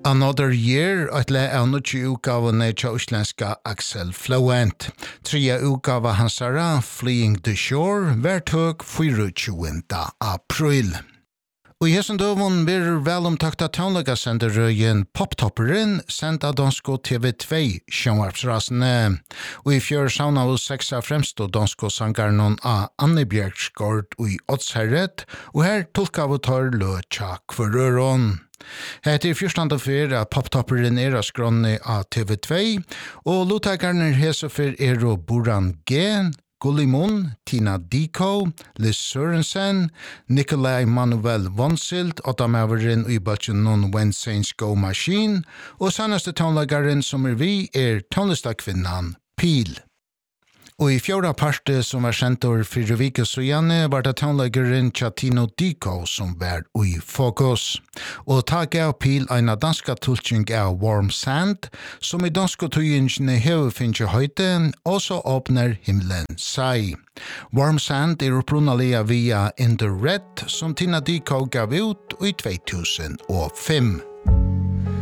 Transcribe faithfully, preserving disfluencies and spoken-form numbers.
Another Year, et le er nødvendig utgavene til uslenska Axel Flowent. Tredje utgave hansara, Fleeing the Shore, hvertøk tjuende april. Og i hessen døven blir velomtakta tøvnlegasenderøyen Poptopperen sendt av dansko T V två sjønvarpsrasene. Og i fjør sauna av seksa fremstå dansko sangarnon av Anne Bjergsgård og i Oddsherret, og her tolka av tar løtja kvarøron. Heter fyrstande fyr av Poptopperen er skrånne av T V två, og lotakarner hesefer er og Boran G, Gullimon, Tina Diko, Liz Sørensen, Nikolai Manuel Vonsild, Ottamaveren og i bøtjen non When Saints Go Machine, og sanneste tonlagaren som er vi er tonlistakvinnan Pil. Og i fjorda parte som var sentor fyrre vike så gjerne var det tonlagaren Chatino Diko som var i fokus. Og tak av Pil eina danska tultjeng av Warm Sand, som i danska tøyingene hever finnes høyde, også åpner himmelen seg. Warm Sand er opprunalia via In the Red, som Tina Diko gav ut i två tusen fem.